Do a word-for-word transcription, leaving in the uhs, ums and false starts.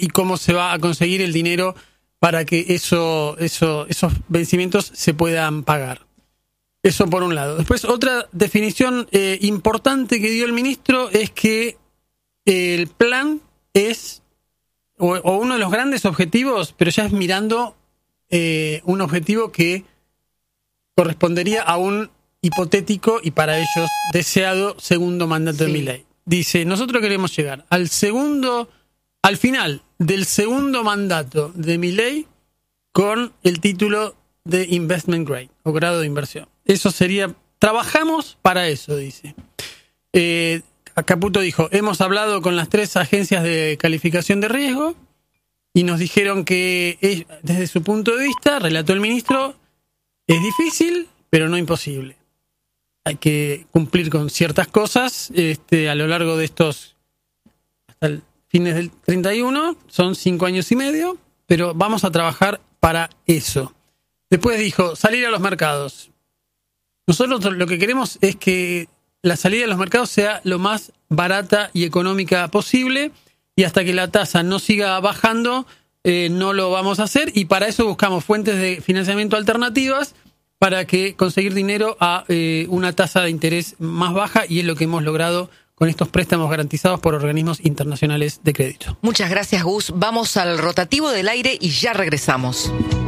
y cómo se va a conseguir el dinero para que eso, eso, esos vencimientos se puedan pagar. Eso por un lado. Después, otra definición eh, importante que dio el ministro es que el plan es, o, o uno de los grandes objetivos, pero ya es mirando eh, un objetivo que correspondería a un hipotético y para ellos deseado segundo mandato sí. de Milei. Dice, nosotros queremos llegar al segundo, al final del segundo mandato de Milei con el título de Investment Grade, o grado de inversión. Eso sería, trabajamos para eso, dice. Eh, Caputo dijo, hemos hablado con las tres agencias de calificación de riesgo y nos dijeron que desde su punto de vista, relató el ministro, es difícil, pero no imposible. Hay que cumplir con ciertas cosas este, a lo largo de estos, hasta el fines del treinta y uno, son cinco años y medio, pero vamos a trabajar para eso. Después dijo, salir a los mercados. Nosotros lo que queremos es que la salida a los mercados sea lo más barata y económica posible, y hasta que la tasa no siga bajando, eh, no lo vamos a hacer, y para eso buscamos fuentes de financiamiento alternativas para que conseguir dinero a eh, una tasa de interés más baja, y es lo que hemos logrado con estos préstamos garantizados por organismos internacionales de crédito. Muchas gracias, Gus. Vamos al rotativo del aire y ya regresamos.